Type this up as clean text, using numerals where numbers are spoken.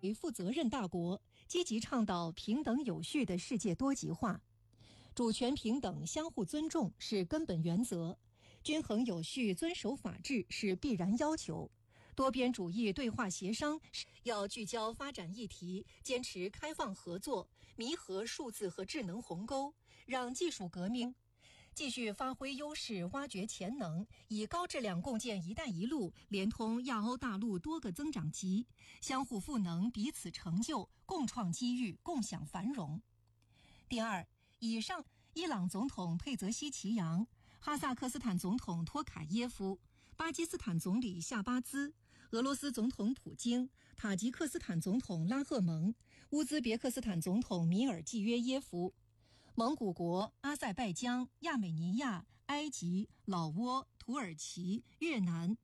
为负责任大国，积极倡导平等有序的世界多极化。主权平等、相互尊重是根本原则，均衡有序、遵守法治是必然要求。多边主义对话协商要聚焦发展议题，坚持开放合作，弥合数字和智能鸿沟，让技术革命继续发挥优势，挖掘潜能，以高质量共建“一带一路”，连通亚欧大陆多个增长极，相互赋能，彼此成就，共创机遇，共享繁荣。第二，以上伊朗总统佩泽西奇扬、哈萨克斯坦总统托卡耶夫、巴基斯坦总理夏巴兹、俄罗斯总统普京、塔吉克斯坦总统拉赫蒙、乌兹别克斯坦总统米尔济约耶夫、蒙古国、阿塞拜疆、亚美尼亚、埃及、老挝、土耳其、越南、